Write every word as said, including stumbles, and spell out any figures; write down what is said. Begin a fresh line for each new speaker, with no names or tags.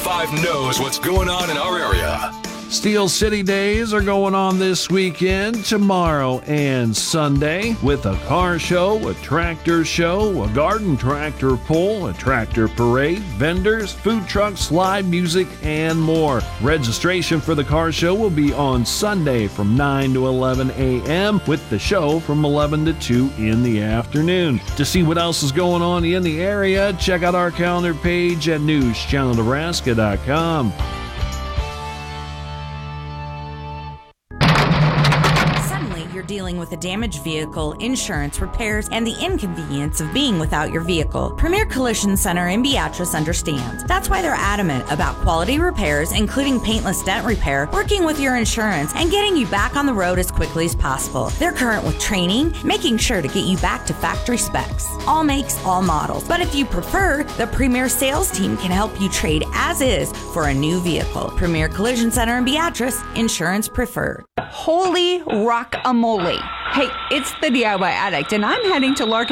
five knows what's going on in our area.
Steel City Days are going on this weekend, tomorrow and Sunday, with a car show, a tractor show, a garden tractor pull, a tractor parade, vendors, food trucks, live music, and more. Registration for the car show will be on Sunday from nine to eleven a.m., with the show from eleven to two in the afternoon. To see what else is going on in the area, check out our calendar page at news channel nebraska dot com.
Dealing with a damaged vehicle, insurance, repairs, and the inconvenience of being without your vehicle. Premier Collision Center in Beatrice understands. That's why they're adamant about quality repairs, including paintless dent repair, working with your insurance, and getting you back on the road as quickly as possible. They're current with training, making sure to get you back to factory specs. All makes, all models. But if you prefer, the Premier sales team can help you trade as is for a new vehicle. Premier Collision Center in Beatrice, insurance preferred.
Holy rock-a-mole. Hey, it's the D I Y Addict, and I'm heading to Larkin